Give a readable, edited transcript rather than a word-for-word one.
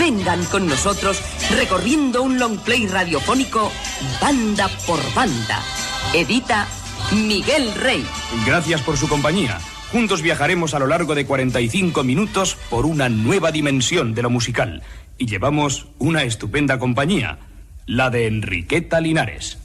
Vengan con nosotros recorriendo un long play radiofónico banda por banda. Edita Miguel Rey. Gracias por su compañía. Juntos viajaremos a lo largo de 45 minutos por una nueva dimensión de lo musical. Y llevamos una estupenda compañía, la de Enriqueta Linares.